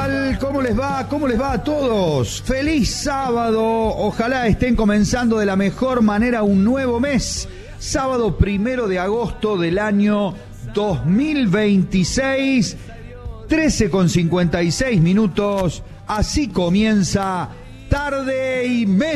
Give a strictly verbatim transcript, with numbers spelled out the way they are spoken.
tal? ¿Cómo les va? ¿Cómo les va a todos? ¡Feliz sábado! Ojalá estén comenzando de la mejor manera un nuevo mes. Sábado primero de agosto del año dos mil veintiséis, trece con cincuenta y seis minutos. Así comienza Tarde y Media.